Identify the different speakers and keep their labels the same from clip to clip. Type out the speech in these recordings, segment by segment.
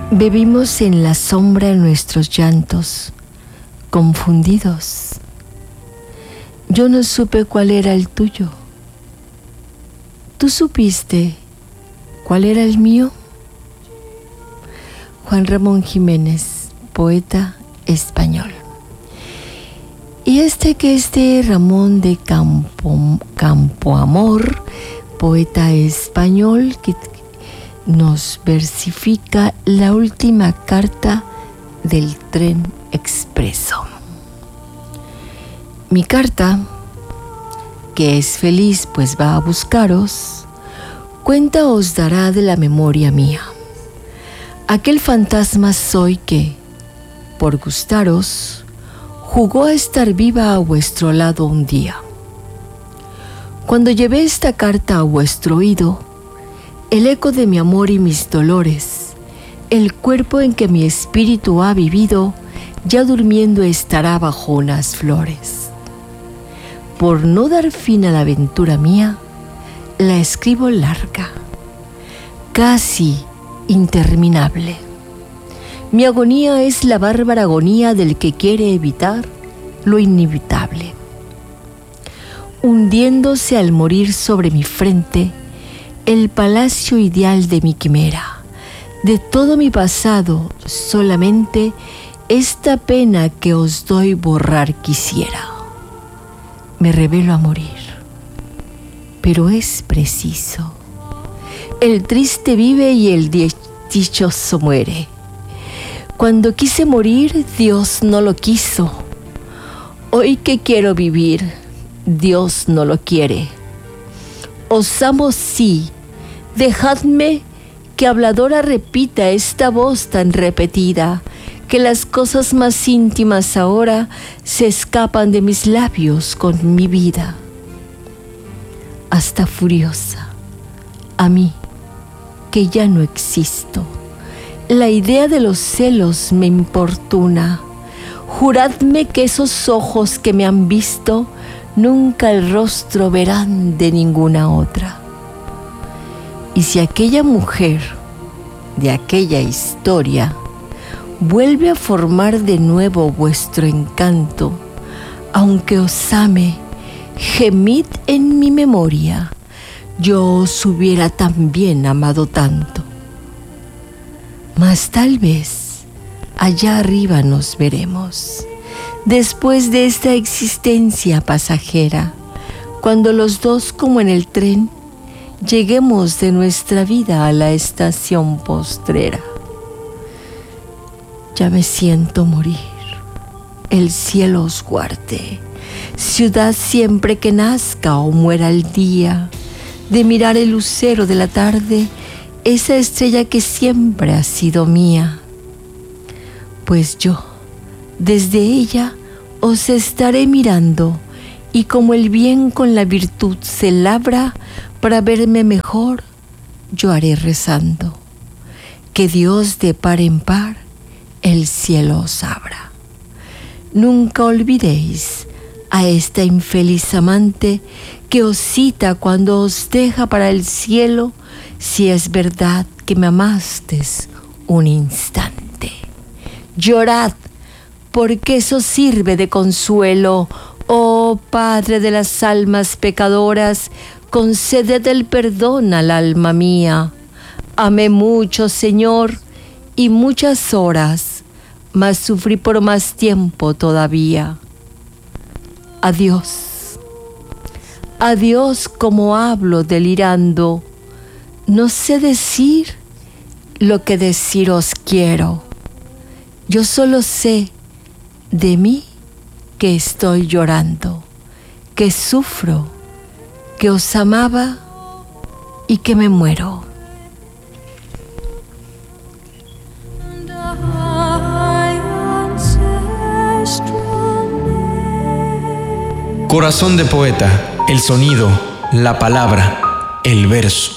Speaker 1: Bebimos en la sombra nuestros llantos, confundidos. Yo no supe cuál era el tuyo. ¿Tú supiste cuál era el mío? Juan Ramón Jiménez, poeta español. Y que es de Ramón de Campoamor, poeta español, que nos versifica la última carta del tren expreso. Mi carta, que es feliz pues va a buscaros, cuenta os dará de la memoria mía. Aquel fantasma soy que, por gustaros, jugó a estar viva a vuestro lado un día. Cuando llevé esta carta a vuestro oído, el eco de mi amor y mis dolores, el cuerpo en que mi espíritu ha vivido, ya durmiendo estará bajo unas flores. Por no dar fin a la aventura mía, la escribo larga, casi interminable. Mi agonía es la bárbara agonía del que quiere evitar lo inevitable. Hundiéndose al morir sobre mi frente el palacio ideal de mi quimera, de todo mi pasado, solamente esta pena que os doy borrar quisiera. Me revelo a morir, pero es preciso. El triste vive y el dichoso muere. Cuando quise morir, Dios no lo quiso. Hoy que quiero vivir, Dios no lo quiere. Os amo sí, dejadme que habladora repita esta voz tan repetida, que las cosas más íntimas ahora se escapan de mis labios con mi vida. Hasta furiosa, a mí, que ya no existo, la idea de los celos me importuna. Juradme que esos ojos que me han visto nunca el rostro verán de ninguna otra. Y si aquella mujer de aquella historia vuelve a formar de nuevo vuestro encanto, aunque os ame, gemid en mi memoria, yo os hubiera también amado tanto. Mas tal vez allá arriba nos veremos, después de esta existencia pasajera, cuando los dos como en el tren lleguemos de nuestra vida a la estación postrera. Ya me siento morir, el cielo os guarde, ciudad siempre que nazca o muera el día, de mirar el lucero de la tarde, esa estrella que siempre ha sido mía. Pues yo, desde ella, os estaré mirando, y como el bien con la virtud se labra para verme mejor, yo haré rezando, que Dios de par en par el cielo os abra. Nunca olvidéis a esta infeliz amante que os cita cuando os deja para el cielo, si es verdad que me amastes un instante. Llorad, porque eso sirve de consuelo, oh Padre de las almas pecadoras, conceded el perdón al alma mía. Amé mucho, Señor, y muchas horas, mas sufrí por más tiempo todavía. Adiós. Adiós, como hablo delirando. No sé decir lo que deciros quiero. Yo solo sé de mí que estoy llorando, que sufro, que os amaba y que me muero.
Speaker 2: Corazón de poeta, el sonido, la palabra, el verso.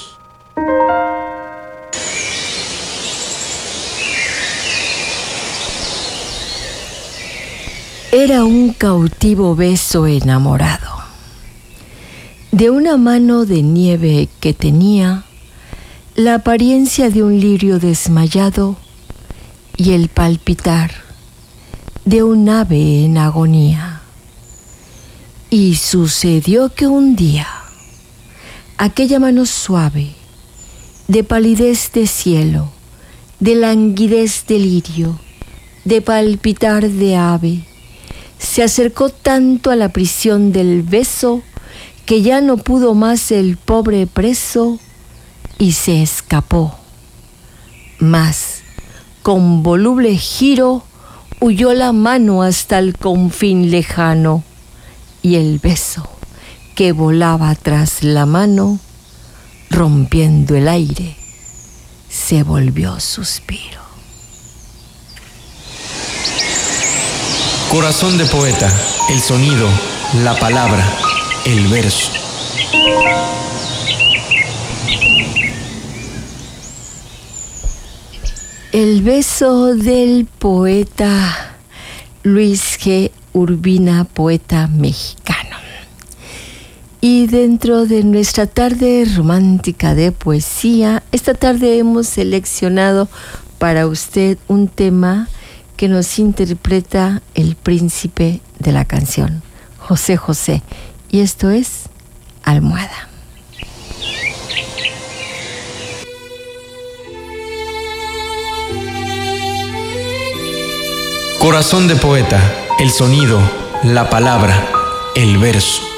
Speaker 1: Era un cautivo beso enamorado. De una mano de nieve que tenía la apariencia de un lirio desmayado, y el palpitar de un ave en agonía. Y sucedió que un día aquella mano suave, de palidez de cielo, de languidez de lirio, de palpitar de ave, se acercó tanto a la prisión del beso que ya no pudo más el pobre preso y se escapó. Mas, con voluble giro, huyó la mano hasta el confín lejano, y el beso que volaba tras la mano, rompiendo el aire, se volvió suspiro.
Speaker 2: Corazón de poeta, el sonido, la palabra, el verso.
Speaker 1: El beso del poeta Luis G. Urbina, poeta mexicano. Y dentro de nuestra tarde romántica de poesía, esta tarde hemos seleccionado para usted un tema que nos interpreta el príncipe de la canción, José José. Y esto es Almohada.
Speaker 2: Corazón de poeta, el sonido, la palabra, el verso.